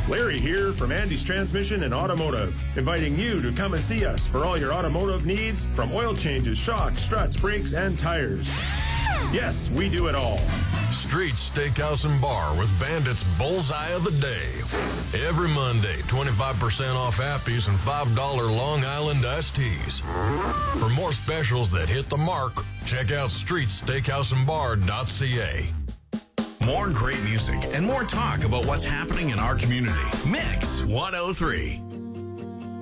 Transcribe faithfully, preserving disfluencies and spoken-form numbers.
Larry here from Andy's Transmission and Automotive, inviting you to come and see us for all your automotive needs, from oil changes, shocks, struts, brakes, and tires. Yes, we do it all. Streets Steakhouse and Bar with Bandit's Bullseye of the Day. Every Monday, twenty-five percent off Appies and five dollars Long Island iced teas. For more specials that hit the mark, check out streets steakhouse and bar dot c a. More great music and more talk about what's happening in our community. Mix one oh three.